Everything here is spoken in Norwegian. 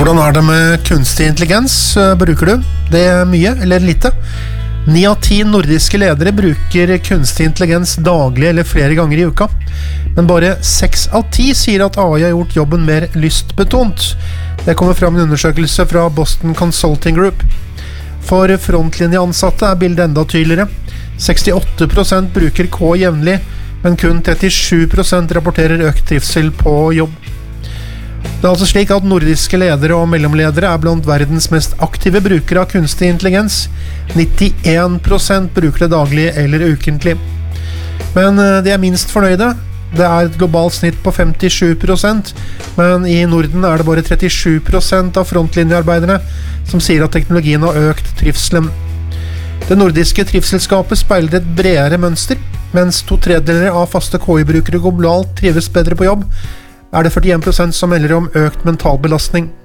Hvordan det med kunstig intelligens? Bruker du det mye eller lite? 9 av 10 nordiske ledere bruker kunstig intelligens daglig eller flere ganger i uka. Men bare 6 av 10 sier at AI har gjort jobben mer lystbetont. Det kommer fram en undersøkelse fra Boston Consulting Group. For frontlinjeansatte bildet enda tydeligere. 68% bruker K jevnlig, men kun 37% rapporterer økt trivsel på jobb. Det altså slik at nordiske ledere og mellomledere blant verdens mest aktive brukere av kunstig intelligens. 91% bruker det daglig eller ukentlig. Men de minst fornøyde. Det et globalt snitt på 57%, men i Norden det bare 37% av frontlinjearbeiderne som sier at teknologien har økt trivselen. Det nordiske trivselskapet speiler et bredere mønster. Mens 2/3 av faste KI-brukere globalt trives bedre på jobb, det 41% som melder om økt mental belastning.